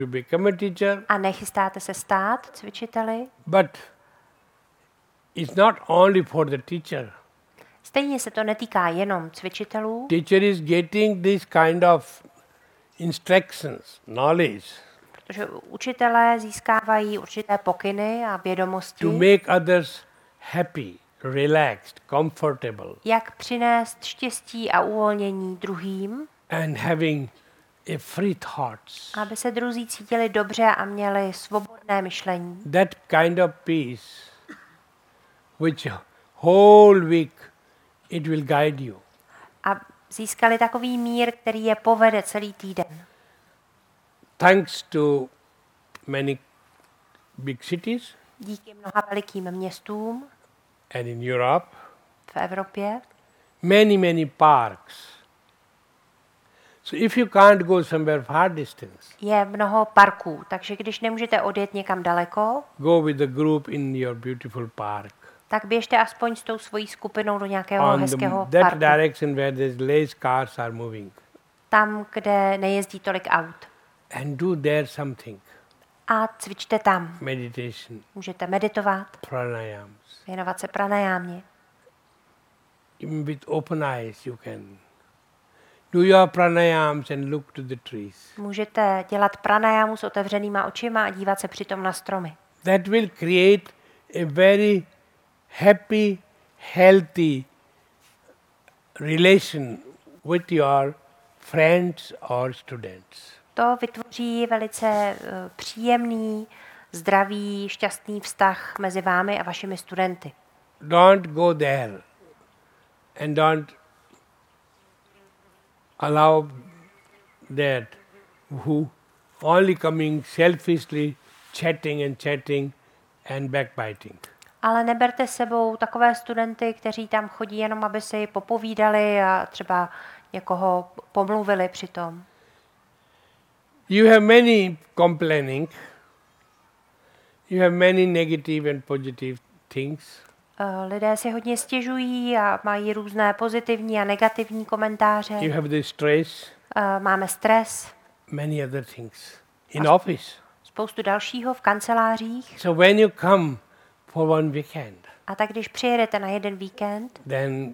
to become a teacher, a nechystáte se stát cvičiteli, but it's not only for the teacher. stejně se to netýká jenom cvičitelů. Teacher is getting this kind of instructions, knowledge Protože učitelé získávají určité pokyny a vědomosti, to make others happy, relaxed, comfortable, jak přinést štěstí a uvolnění druhým, and having a free thoughts. aby se druzí cítili dobře a měli svobodné myšlení. That kind of peace, which whole week it will guide you. A získali takový mír, který je povede celý týden. Thanks to many big cities Díky mnoha velikým městům and in Europe, v Evropě many parks. So if you can't go somewhere far distance, je mnoho parků, takže když nemůžete odjet někam daleko, go with the group in your beautiful park. tak běžte aspoň s tou svojí skupinou do nějakého hezkého That parku. direction where there's less cars are moving. Tam, kde nejezdí tolik aut. And do there something. A cvičte tam. Meditation, Můžete meditovat, pranayams. věnovat se pranajámě. Even with open eyes you can do your pranayams and look to the trees. Můžete dělat pranajámu s otevřenýma očima a dívat se přitom na stromy. That will create a very happy, healthy relation with your friends or students. To vytvoří velice příjemný, zdravý, šťastný vztah mezi vámi a vašimi studenty. Don't go there and don't allow that who only coming selfishly chatting and backbiting. Ale neberte sebou takové studenty, kteří tam chodí jenom, aby si popovídali a třeba někoho pomluvili přitom. You have many complaining. You have many negative and positive things. Lidé si hodně stěžují a mají různé pozitivní a negativní komentáře. You have the stress, Máme stres, many other things in office. spoustu dalšího v kancelářích. So when you come for one weekend, A tak když přijedete na jeden víkend, then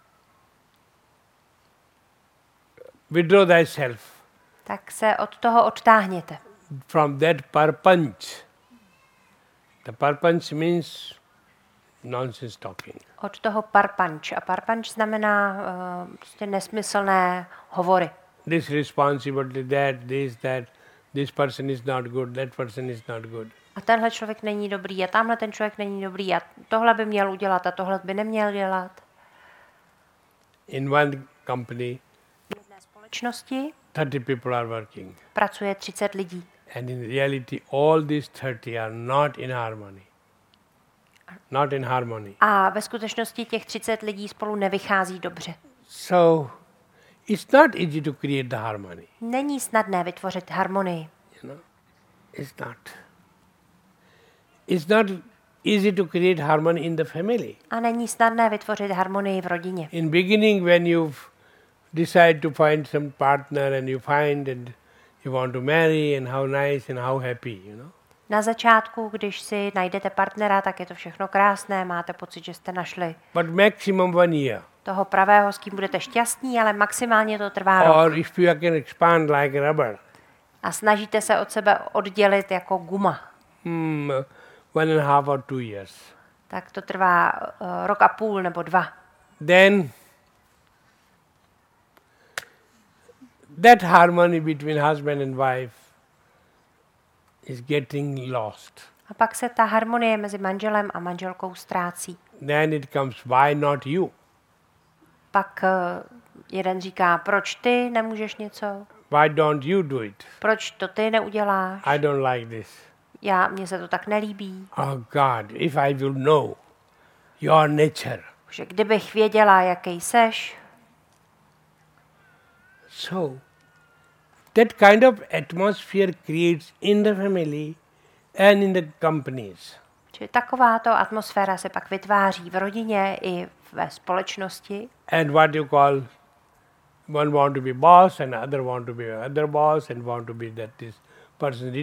withdraw thyself tak se od toho odtáhněte. from that parpanch. The parpanch means nonsense talking. Od toho parpanč. A parpanč znamená prostě nesmyslné hovory. This responsibility, this person is not good, that person is not good. A tenhle člověk není dobrý a tamhle ten člověk není dobrý a tohle by měl udělat a tohle by neměl dělat. In one company, V jedné společnosti 30 people are working. pracuje 30 lidí. And in reality, all these 30 are not in harmony. Not in harmony. A ve skutečnosti těch 30 lidí spolu nevychází dobře. So, it's not easy to create the harmony. Není snadné vytvořit harmonii. You know, it's not. It's not easy to create harmony in the family. A není snadné vytvořit harmonii v rodině. In beginning, when you decide to find some partner and you find and you want to marry and how nice and how happy, you know. Na začátku, když si najdete partnera, tak je to všechno krásné, máte pocit, že jste našli But maximum 1 year. toho pravého, s kým budete šťastní, ale maximálně to trvá rok. Or if you can expand like rubber, A snažíte se od sebe oddělit jako guma. 1.5 or 2 years. Tak to trvá rok a půl nebo 2. Then that harmony between husband and wife is getting lost. A pak se ta harmonie mezi manželem a manželkou ztrácí. Then it comes, why not you? Pak jeden říká, proč ty nemůžeš něco? Why don't you do it? Proč to ty neuděláš? I don't like this. Mně se to tak nelíbí. Oh God, if I will know your nature. Že kdybych věděla, jaký seš, So, that kind of atmosphere creates in the family and in the companies. Čili takováto atmosféra se pak vytváří v rodině i ve společnosti. And what you call, one want to be boss and other want to be other boss and want to be that this person